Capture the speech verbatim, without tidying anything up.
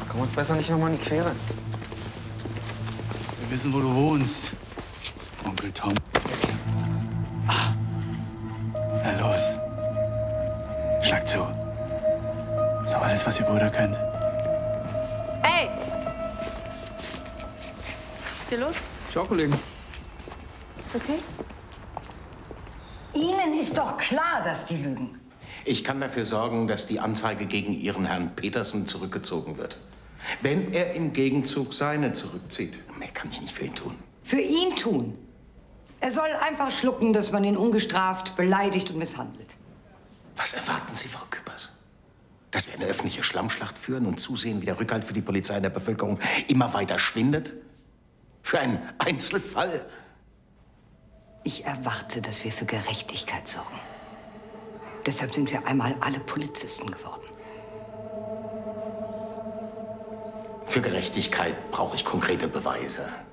Komm uns besser nicht nochmal in die Quere. Wir wissen, wo du wohnst, Onkel Tom. Ah. Na los. Schlag zu. Ist doch alles, was ihr Brüder könnt. Ey! Was ist hier los? Ciao, Kollegen. Ist okay? Ihnen ist doch klar, dass die lügen. Ich kann dafür sorgen, dass die Anzeige gegen Ihren Herrn Petersen zurückgezogen wird. Wenn er im Gegenzug seine zurückzieht, mehr kann ich nicht für ihn tun. Für ihn tun. Er soll einfach schlucken, dass man ihn ungestraft beleidigt und misshandelt. Was erwarten Sie, Frau Küppers? Dass wir eine öffentliche Schlammschlacht führen und zusehen, wie der Rückhalt für die Polizei in der Bevölkerung immer weiter schwindet? Für einen Einzelfall? Ich erwarte, dass wir für Gerechtigkeit sorgen. Deshalb sind wir einmal alle Polizisten geworden. Für Gerechtigkeit brauche ich konkrete Beweise.